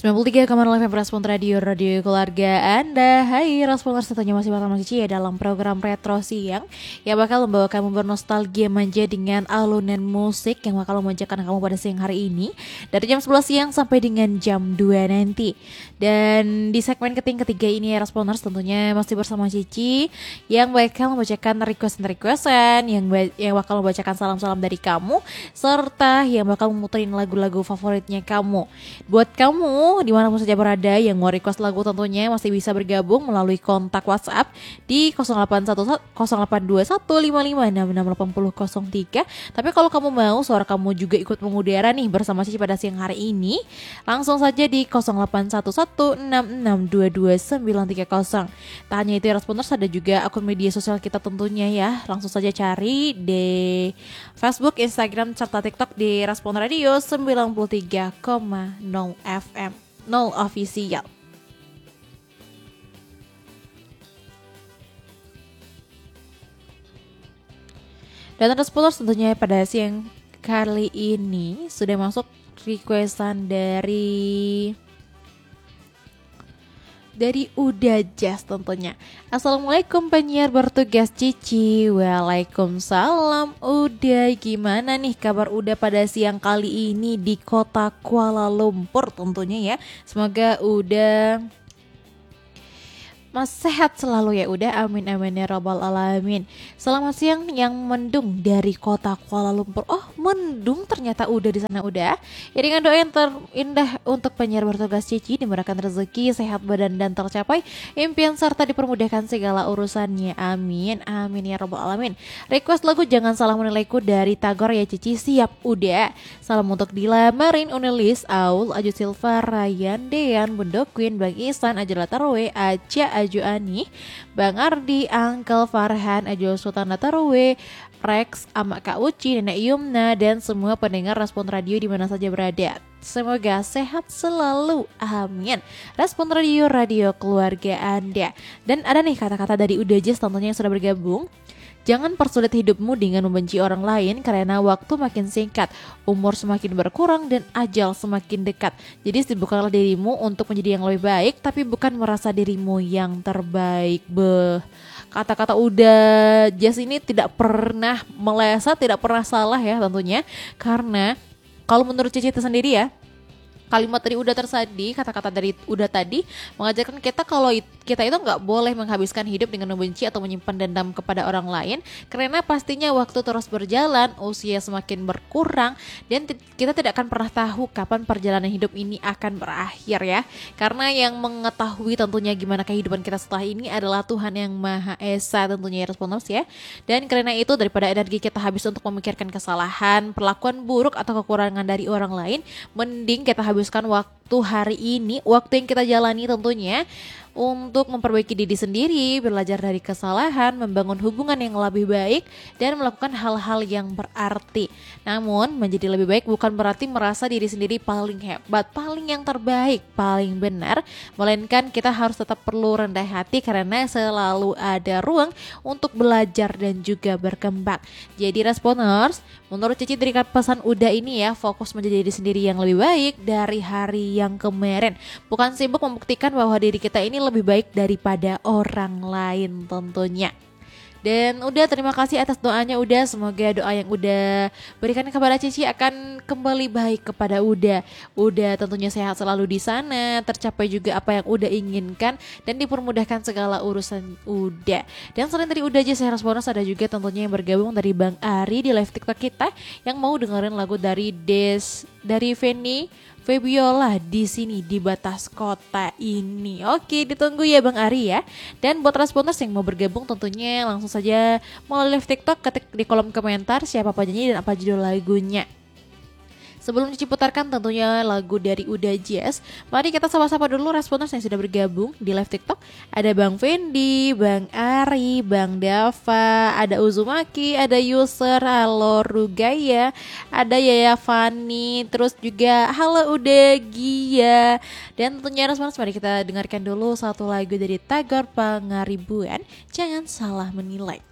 93,0 FM Respon Radio Keluarga Anda. Hai Responders, tentunya masih bersama Cici ya dalam program Retro Siang yang bakal membawa kamu bernostalgia manja dengan alunan musik yang bakal memanjakan kamu pada siang hari ini dari jam 11 siang sampai dengan jam 2 nanti. Dan di segmen ketiga ini ya Responders, tentunya masih bersama Cici yang bakal membacakan requestan yang bakal membacakan salam-salam dari kamu serta yang bakal memuterin lagu-lagu favoritnya kamu. Buat kamu dimanapun saja berada yang mau request lagu tentunya masih bisa bergabung melalui kontak WhatsApp di 082155668003. Tapi kalau kamu mau suara kamu juga ikut mengudara nih bersama Cici pada siang hari ini, langsung saja di 081166222930. Tak hanya itu ya Responders, ada juga akun media sosial kita tentunya ya. Langsung saja cari di Facebook, Instagram, serta TikTok di Respon Radio 93,0 FM 0 official. Dan Responders tentunya pada siang kali ini sudah masuk requestan dari Uda Jazz tentunya. Assalamualaikum penyiar bertugas Cici. Waalaikumsalam Uda. Gimana nih kabar Uda pada siang kali ini di kota Kuala Lumpur tentunya ya. Semoga Uda sehat selalu ya udah, amin amin ya rabbal alamin. Selamat siang yang mendung dari kota Kuala Lumpur. Oh mendung ternyata udah di sana udah. Ya dengan doa yang terindah untuk penyiar bertugas Cici, dimurahkan rezeki, sehat badan dan tercapai impian serta dipermudahkan segala urusannya. Amin amin ya rabbal alamin. Request lagu Jangan Salah Menilaiku dari Tagor ya Cici, siap udah. Salam untuk Dila, Marin, Unelis, Aul, Aju Silva, Ryan, Dean, Bunda Queen, Bang Isan, Ajala Tarwe, Aju Ani, Bang Ardi, Uncle Farhan, Ajo Sultan Tarwe, Rex, Amak Kak Uci, Nenek Yumna, dan semua pendengar Respon Radio di mana saja berada. Semoga sehat selalu, amin. Respon Radio keluarga Anda. Dan ada nih kata-kata dari Uda Jazz tentunya yang sudah bergabung. Jangan persulit hidupmu dengan membenci orang lain karena waktu makin singkat, umur semakin berkurang dan ajal semakin dekat. Jadi sibukkanlah dirimu untuk menjadi yang lebih baik, tapi bukan merasa dirimu yang terbaik. Kata-kata Uda Jazz ini tidak pernah meleset, tidak pernah salah ya tentunya. Karena kalau menurut Cici itu sendiri ya, kalimat dari Uda tersadi, kata-kata dari Uda tadi mengajarkan kita kalau kita itu nggak boleh menghabiskan hidup dengan membenci atau menyimpan dendam kepada orang lain, karena pastinya waktu terus berjalan, usia semakin berkurang, dan kita tidak akan pernah tahu kapan perjalanan hidup ini akan berakhir ya. Karena yang mengetahui tentunya gimana kehidupan kita setelah ini adalah Tuhan yang Maha Esa tentunya ya Responders ya. Dan karena itu daripada energi kita habis untuk memikirkan kesalahan, perlakuan buruk atau kekurangan dari orang lain, mending kita habiskan waktu hari ini, waktu yang kita jalani tentunya untuk memperbaiki diri sendiri, belajar dari kesalahan, membangun hubungan yang lebih baik, dan melakukan hal-hal yang berarti. Namun, menjadi lebih baik bukan berarti merasa diri sendiri paling hebat, paling yang terbaik, paling benar, melainkan kita harus tetap perlu rendah hati karena selalu ada ruang untuk belajar dan juga berkembang. Jadi Responders, menurut Cici dari pesan Uda ini ya, fokus menjadi diri sendiri yang lebih baik dari hari yang kemarin. Bukan sibuk membuktikan bahwa diri kita ini lebih baik daripada orang lain tentunya. Dan udah, terima kasih atas doanya Uda. Semoga doa yang Uda berikan kepada Cici akan kembali baik kepada Uda. Uda tentunya sehat selalu di sana, tercapai juga apa yang Uda inginkan dan dipermudahkan segala urusan Uda. Dan selain dari Uda aja, saya Responders ada juga tentunya yang bergabung dari Bang Ari di live TikTok kita yang mau dengerin lagu dari Feni Febiola di sini di batas kota ini. Oke, ditunggu ya Bang Ari ya. Dan buat Responders yang mau bergabung tentunya langsung saja melalui live TikTok, ketik di kolom komentar siapa penyanyi dan apa judul lagunya. Sebelum Cici putarkan tentunya lagu dari Uda Jazz, mari kita sama-sama dulu Responders yang sudah bergabung di live TikTok. Ada Bang Fendi, Bang Ari, Bang Dava, ada Uzumaki, ada User, halo Rugaya, ada Yaya Fani, terus juga halo Uda Gia. Dan tentunya Responders, mari kita dengarkan dulu satu lagu dari Tagor Pangaribuan, Jangan Salah Menilai.